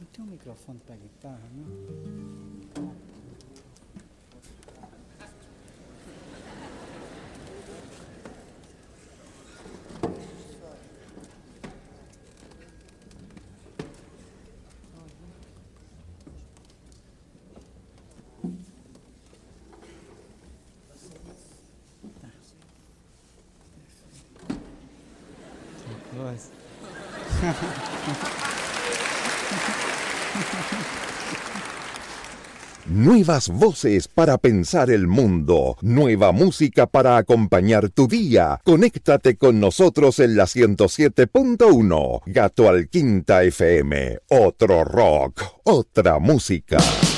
Tem um microfone para guitarra, não? Nuevas voces para pensar el mundo, nueva música para acompañar tu día. Conéctate con nosotros en la 107.1, Gato al Quinta FM, otro rock, otra música.